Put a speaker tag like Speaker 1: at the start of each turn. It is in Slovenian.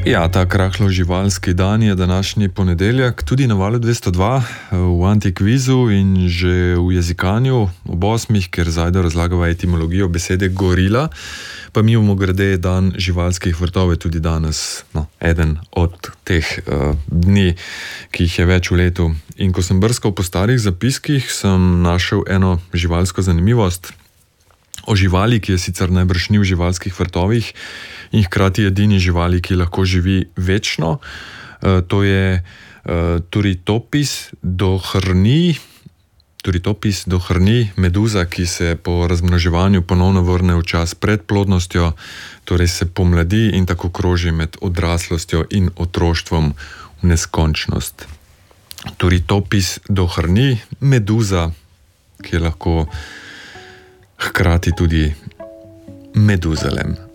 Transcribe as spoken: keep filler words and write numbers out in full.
Speaker 1: Ja, ta krahlo živalski dan je današnji ponedeljek, tudi na Valu dvesto dva v Antikvizu in že v jezikanju ob osmih, ker Zajdo razlagava etimologijo besede gorila, pa mi bomo grede dan živalskih vrtov je tudi danes, no, eden od teh uh, dni, ki jih je več v letu. In ko sem brskal po starih zapiskih, sem našel eno živalsko zanimivost o živali, ki je sicer najbrž ni v živalskih vrtovih in hkrati edini živali, ki lahko živi večno. E, to je e, Turritopis dohrnii, Turritopis dohrnii, meduza, ki se po razmnoževanju ponovno vrne v čas pred plodnostjo, torej se pomladi in tako kroži med odraslostjo in otroštvom v neskončnost. Turritopis dohrnii, meduza, ki je lahko hkrati tudi Meduzalem.